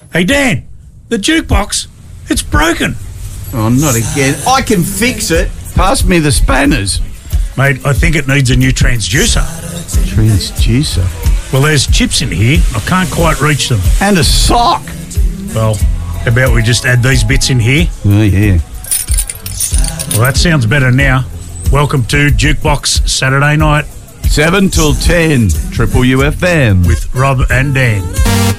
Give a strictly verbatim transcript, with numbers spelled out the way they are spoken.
Hey, Dan, the jukebox, it's broken. Oh, not again. I can fix it. Pass me the spanners. Mate, I think it needs a new transducer. Transducer? Well, there's chips in here. I can't quite reach them. And a sock. Well, how about we just add these bits in here? Oh, yeah. Well, that sounds better now. Welcome to Jukebox Saturday Night. seven till ten, Triple U F M. With Rob and Dan.